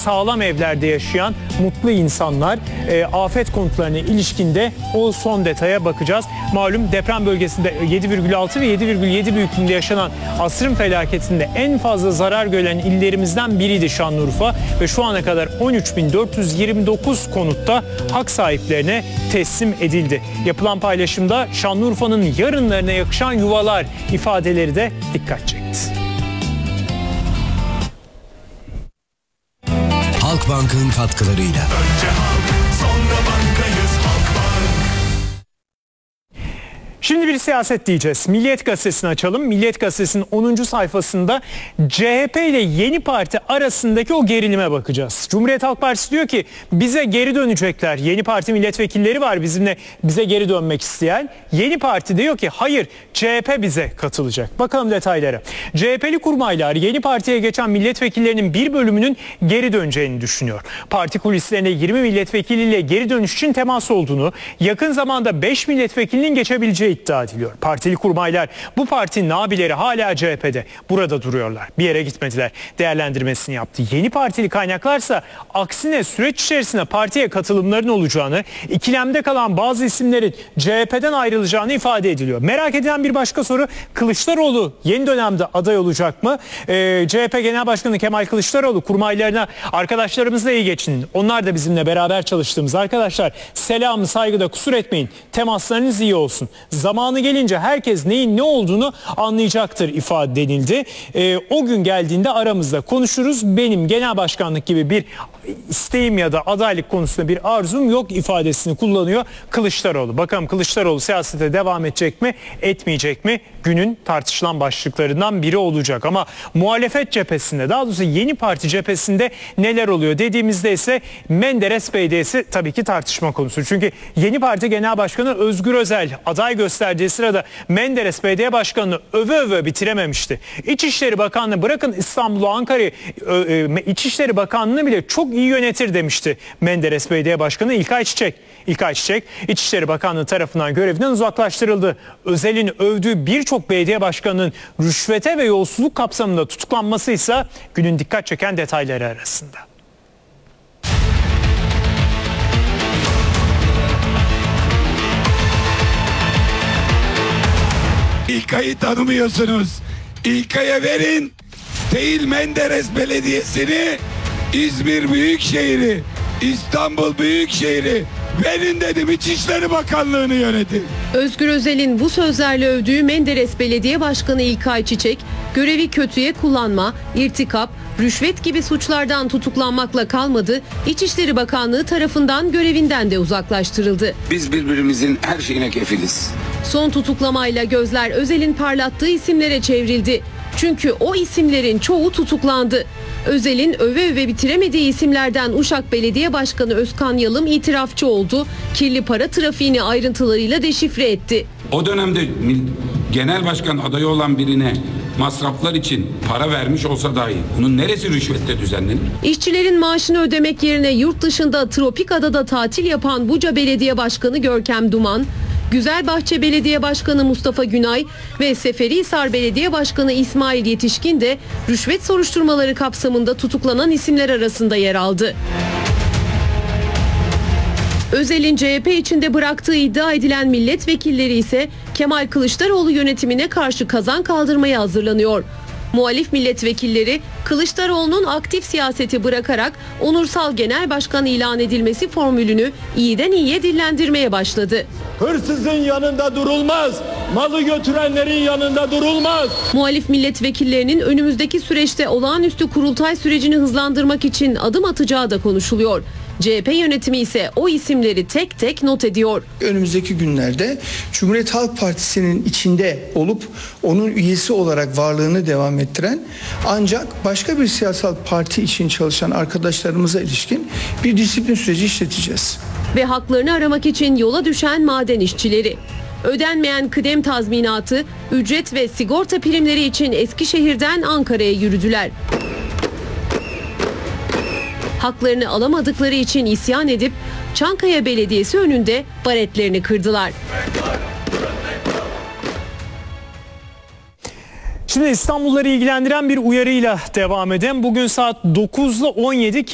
sağlam evlerde yaşayan mutlu insanlar. Afet konutlarına ilişkinde o son detaya bakacağız. Malum deprem bölgesinde 7,6 ve 7,7 büyüklüğünde yaşanan asrın felaketinde en fazla zarar gören illerimizden biriydi Şanlıurfa ve şu ana kadar 13.429 konutta hak sahiplerine teslim edildi. Yapılan paylaşımda Şanlıurfa'nın yarınlarına yakışan yuvalar ifadeleri de dikkat çekti. Halkbank'ın katkılarıyla. Önce halk, sonra bankayız Halkbank. Şimdi bir siyaset diyeceğiz. Milliyet Gazetesi'ni açalım. Milliyet Gazetesi'nin 10. sayfasında CHP ile Yeni Parti arasındaki o gerilime bakacağız. Cumhuriyet Halk Partisi diyor ki bize geri dönecekler. Yeni Parti milletvekilleri var bize geri dönmek isteyen. Yeni Parti diyor ki hayır, CHP bize katılacak. Bakalım detaylara. CHP'li kurmaylar Yeni Parti'ye geçen milletvekillerinin bir bölümünün geri döneceğini düşünüyor. Parti kulislerine 20 milletvekiliyle geri dönüş için temas olduğunu, yakın zamanda 5 milletvekilinin geçebileceği iddia ediliyor. Partili kurmaylar bu partinin abileri hala CHP'de. Burada duruyorlar. Bir yere gitmediler. Değerlendirmesini yaptı. Yeni partili kaynaklarsa aksine süreç içerisinde partiye katılımların olacağını, ikilemde kalan bazı isimlerin CHP'den ayrılacağını ifade ediliyor. Merak edilen bir başka soru, Kılıçdaroğlu yeni dönemde aday olacak mı? CHP Genel Başkanı Kemal Kılıçdaroğlu kurmaylarına arkadaşlarımızla iyi geçinin. Onlar da bizimle beraber çalıştığımız arkadaşlar. Selamı saygıda kusur etmeyin. Temaslarınız iyi olsun. Zamanı gelince herkes neyin ne olduğunu anlayacaktır ifade denildi. O gün geldiğinde aramızda konuşuruz. Benim genel başkanlık gibi bir isteğim ya da adaylık konusunda bir arzum yok ifadesini kullanıyor Kılıçdaroğlu. Bakalım Kılıçdaroğlu siyasete devam edecek mi, etmeyecek mi? Günün tartışılan başlıklarından biri olacak. Ama muhalefet cephesinde, daha doğrusu Yeni Parti cephesinde neler oluyor dediğimizde ise Menderes Belediyesi tabii ki tartışma konusu. Çünkü Yeni Parti Genel Başkanı Özgür Özel aday gösterdiği sırada Menderes Belediye Başkanı'nı öve bitirememişti. İçişleri Bakanlığı, bırakın İstanbul'u, Ankara'yı, İçişleri Bakanlığı'nı bile çok iyi yönetir demişti Menderes Belediye Başkanı İlkay Çiçek. İlkay Çiçek İçişleri Bakanlığı tarafından görevinden uzaklaştırıldı. Özel'in övdüğü birçok belediye başkanının rüşvete ve yolsuzluk kapsamında tutuklanması ise günün dikkat çeken detayları arasında. İlkay'ı tanımıyorsunuz. İlkay'a verin. Değil Menderes Belediyesi'ni, İzmir Büyükşehir'i, İstanbul Büyükşehir'i verin dedim. İçişleri Bakanlığı'nı yönetin. Özgür Özel'in bu sözlerle övdüğü Menderes Belediye Başkanı İlkay Çiçek, görevi kötüye kullanma, irtikap, rüşvet gibi suçlardan tutuklanmakla kalmadı, İçişleri Bakanlığı tarafından görevinden de uzaklaştırıldı. Biz birbirimizin her şeyine kefiliz. Son tutuklamayla gözler Özel'in parlattığı isimlere çevrildi. Çünkü o isimlerin çoğu tutuklandı. Özel'in öve bitiremediği isimlerden Uşak Belediye Başkanı Özkan Yalım itirafçı oldu. Kirli para trafiğini ayrıntılarıyla deşifre etti. O dönemde genel başkan adayı olan birine masraflar için para vermiş olsa dahi bunun neresi rüşvette düzenlenir? İşçilerin maaşını ödemek yerine yurt dışında Tropikada'da tatil yapan Buca Belediye Başkanı Görkem Duman, Güzelbahçe Belediye Başkanı Mustafa Günay ve Seferihisar Belediye Başkanı İsmail Yetişkin de rüşvet soruşturmaları kapsamında tutuklanan isimler arasında yer aldı. Özel'in CHP içinde bıraktığı iddia edilen milletvekilleri ise Kemal Kılıçdaroğlu yönetimine karşı kazan kaldırmaya hazırlanıyor. Muhalif milletvekilleri Kılıçdaroğlu'nun aktif siyaseti bırakarak onursal genel başkan ilan edilmesi formülünü iyiden iyiye dillendirmeye başladı. Hırsızın yanında durulmaz, malı götürenlerin yanında durulmaz. Muhalif milletvekillerinin önümüzdeki süreçte olağanüstü kurultay sürecini hızlandırmak için adım atacağı da konuşuluyor. CHP yönetimi ise o isimleri tek tek not ediyor. Önümüzdeki günlerde Cumhuriyet Halk Partisi'nin içinde olup onun üyesi olarak varlığını devam ettiren ancak başka bir siyasal parti için çalışan arkadaşlarımıza ilişkin bir disiplin süreci işleteceğiz. Ve haklarını aramak için yola düşen maden işçileri. Ödenmeyen kıdem tazminatı, ücret ve sigorta primleri için Eskişehir'den Ankara'ya yürüdüler. Haklarını alamadıkları için isyan edip Çankaya Belediyesi önünde baretlerini kırdılar. Şimdi İstanbulluları ilgilendiren bir uyarıyla devam edelim. Bugün saat 9'da 17